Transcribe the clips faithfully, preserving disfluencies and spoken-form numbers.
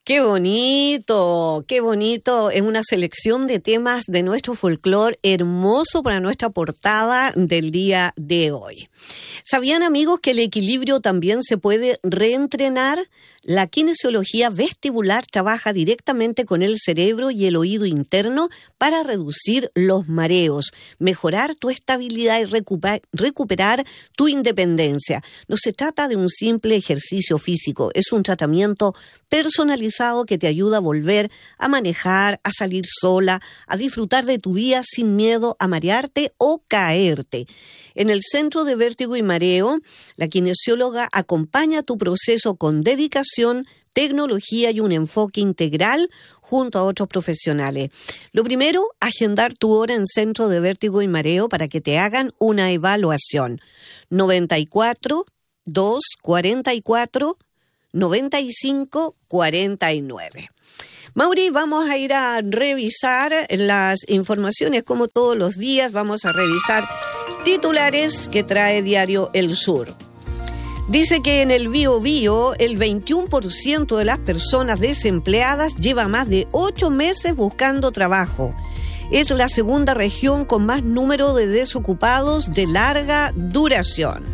Qué bonito, qué bonito. Es una selección de temas de nuestro folclore hermoso para nuestra portada del día de hoy. ¿Sabían, amigos, que el equilibrio también se puede reentrenar? La kinesiología vestibular trabaja directamente con el cerebro y el oído interno para reducir los mareos, mejorar tu estabilidad y recuper- recuperar tu independencia. No se trata de un simple ejercicio físico, es un tratamiento personalizado que te ayuda a volver a manejar, a salir sola, a disfrutar de tu día sin miedo a marearte o caerte. En el Centro de Vértigo y Mareo, la kinesióloga acompaña tu proceso con dedicación, tecnología y un enfoque integral junto a otros profesionales. Lo primero, agendar tu hora en Centro de Vértigo y Mareo para que te hagan una evaluación. noventa y cuatro, dos cuarenta y cuatro, noventa y cinco cuarenta y nueve. Mauri, vamos a ir a revisar las informaciones como todos los días. Vamos a revisar titulares que trae Diario El Sur. Dice que en el Biobío el veintiuno por ciento de las personas desempleadas lleva más de ocho meses buscando trabajo. Es la segunda región con más número de desocupados de larga duración.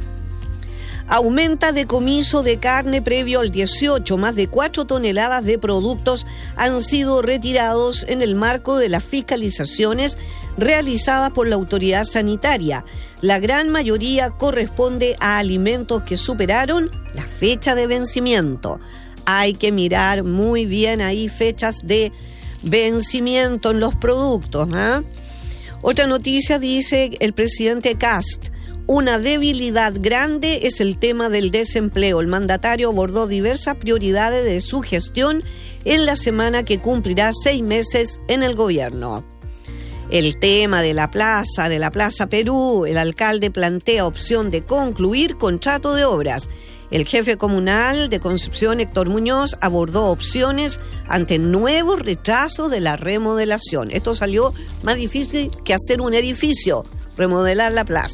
Aumenta decomiso de carne previo al dieciocho. Más de cuatro toneladas de productos han sido retirados en el marco de las fiscalizaciones realizadas por la autoridad sanitaria. La gran mayoría corresponde a alimentos que superaron la fecha de vencimiento. Hay que mirar muy bien ahí fechas de vencimiento en los productos, ¿eh? Otra noticia dice el presidente Kast: una debilidad grande es el tema del desempleo. El mandatario abordó diversas prioridades de su gestión en la semana que cumplirá seis meses en el gobierno. El tema de la plaza, de la Plaza Perú, el alcalde plantea opción de concluir contrato de obras. El jefe comunal de Concepción, Héctor Muñoz, abordó opciones ante nuevos retrasos de la remodelación. Esto salió más difícil que hacer un edificio, remodelar la plaza.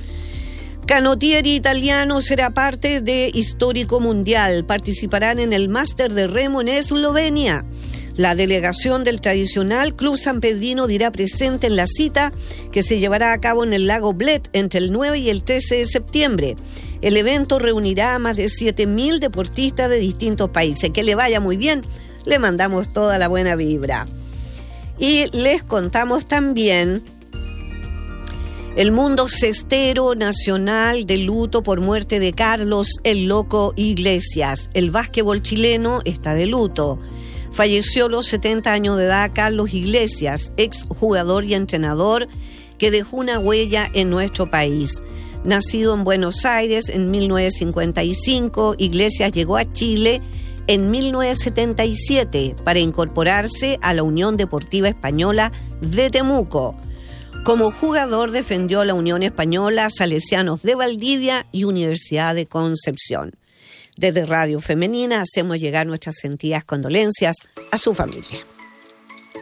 Canottieri italiano será parte de Histórico Mundial. Participarán en el Máster de Remo en Eslovenia. La delegación del tradicional Club Sanpedrino dirá presente en la cita que se llevará a cabo en el lago Bled entre el nueve y el trece de septiembre. El evento reunirá a más de siete mil deportistas de distintos países. Que le vaya muy bien, le mandamos toda la buena vibra. Y les contamos también el mundo cestero nacional de luto por muerte de Carlos el Loco Iglesias. El básquetbol chileno está de luto. Falleció a los setenta años de edad Carlos Iglesias, exjugador y entrenador que dejó una huella en nuestro país. Nacido en Buenos Aires en mil novecientos cincuenta y cinco, Iglesias llegó a Chile en mil novecientos setenta y siete para incorporarse a la Unión Deportiva Española de Temuco. Como jugador defendió a la Unión Española, Salesianos de Valdivia y Universidad de Concepción. Desde Radio Femenina hacemos llegar nuestras sentidas condolencias a su familia.